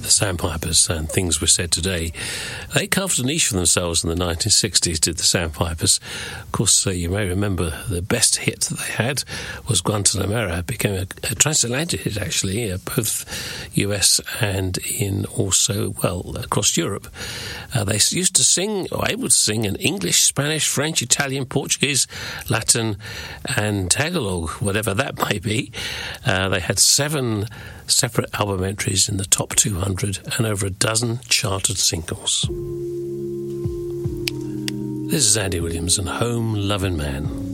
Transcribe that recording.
the Sandpipers, and things were said today. They carved a niche for themselves in the 1960s, did the Sandpipers. Of course, you may remember the best hit that they had was Guantanamera. It became a transatlantic hit, actually, both US and in also, well, across Europe. They used to sing, or able to sing, in English, Spanish, French, Italian, Portuguese, Latin, and Tagalog, whatever that may be. They had 7 separate album entries in the top 200 and over a dozen charted singles. This is Andy Williams and Home Loving Man.